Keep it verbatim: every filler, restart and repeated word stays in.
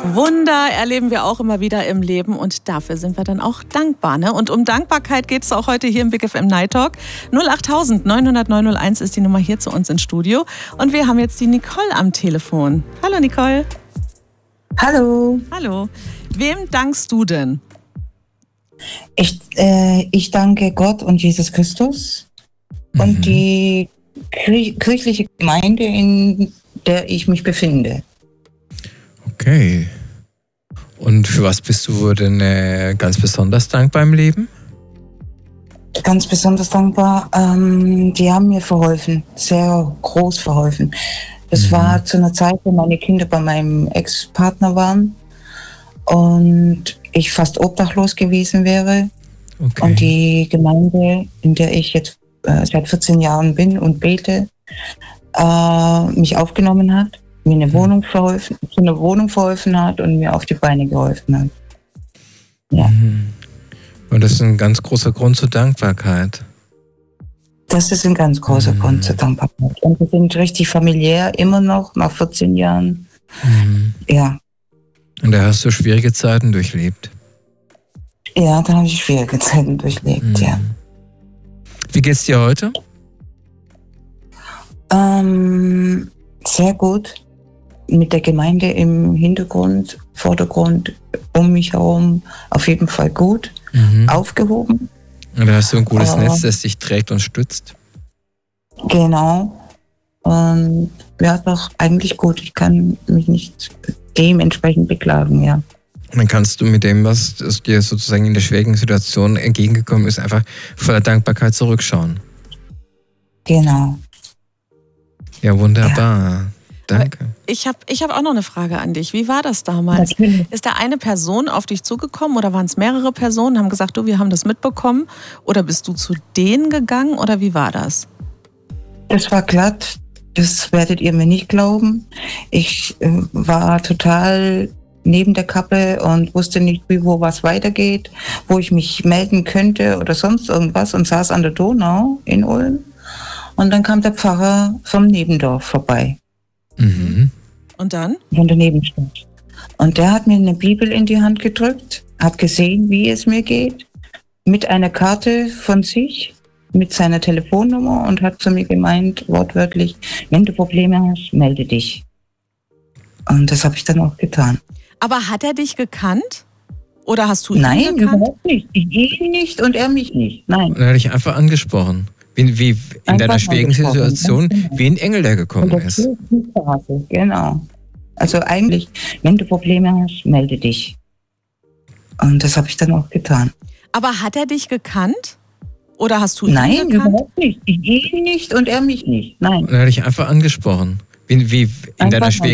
Wunder erleben wir auch immer wieder im Leben und dafür sind wir dann auch dankbar. Ne? Und um Dankbarkeit geht es auch heute hier im Big F M Night Talk. null acht tausend neunhundert neunhunderteins ist die Nummer hier zu uns ins Studio. Und wir haben jetzt die Nicole am Telefon. Hallo Nicole. Hallo. Hallo. Wem dankst du denn? Ich, äh, ich danke Gott und Jesus Christus mhm. und die kirchliche Gemeinde, in der ich mich befinde. Okay. Und für was bist du denn äh, ganz besonders dankbar im Leben? Ganz besonders dankbar. Ähm, die haben mir verholfen, sehr groß verholfen. Das mhm. war zu einer Zeit, wo meine Kinder bei meinem Ex-Partner waren und ich fast obdachlos gewesen wäre. Okay. Und die Gemeinde, in der ich jetzt äh, seit vierzehn Jahren bin und bete, äh, mich aufgenommen hat, mir eine Wohnung verholfen, zu einer Wohnung verholfen hat und mir auf die Beine geholfen hat. Ja. Mhm. Und das ist ein ganz großer Grund zur Dankbarkeit. Das ist ein ganz großer mhm. Grund zur Dankbarkeit. Und wir sind richtig familiär, immer noch, nach vierzehn Jahren. Mhm. Ja. Und da hast du schwierige Zeiten durchlebt. Ja, da habe ich schwierige Zeiten durchlebt, mhm. ja. Wie geht's dir heute? Ähm, sehr gut. Mit der Gemeinde im Hintergrund, Vordergrund, um mich herum auf jeden Fall gut mhm. aufgehoben. Und da hast du ein gutes äh, Netz, das dich trägt und stützt. Genau. Und ja, doch eigentlich gut. Ich kann mich nicht dementsprechend beklagen, ja. Und dann kannst du mit dem, was dir sozusagen in der schwierigen Situation entgegengekommen ist, einfach voller Dankbarkeit zurückschauen. Genau. Ja, wunderbar. Ja. Danke. Ich habe ich hab auch noch eine Frage an dich. Wie war das damals? Natürlich. Ist da eine Person auf dich zugekommen oder waren es mehrere Personen, haben gesagt, du, wir haben das mitbekommen? Oder bist du zu denen gegangen oder wie war das? Das war glatt. Das werdet ihr mir nicht glauben. Ich äh, war total neben der Kappe und wusste nicht, wie, wo was weitergeht, wo ich mich melden könnte oder sonst irgendwas und saß an der Donau in Ulm. Und dann kam der Pfarrer vom Nebendorf vorbei. Mhm. Und dann? Von der Nebenstadt. Und der hat mir eine Bibel in die Hand gedrückt, hat gesehen, wie es mir geht, mit einer Karte von sich, mit seiner Telefonnummer und hat zu mir gemeint, wortwörtlich, wenn du Probleme hast, melde dich. Und das habe ich dann auch getan. Aber hat er dich gekannt? Oder hast du ihn Nein, gekannt? Nein, überhaupt nicht. Ich ihn nicht und er mich nicht. Nein. Und er hat dich einfach angesprochen. Wie, wie in einfach deiner schwierigen Situation, wie ein Engel, der gekommen ist. Genau. Also eigentlich, wenn du Probleme hast, melde dich. Und das habe ich dann auch getan. Aber hat er dich gekannt? Oder hast du ihn Nein, gekannt? Nein, überhaupt nicht. Ich ihn nicht und er mich nicht. Nein. Und er hat dich einfach angesprochen. Wie, wie in einfach deiner schwierigen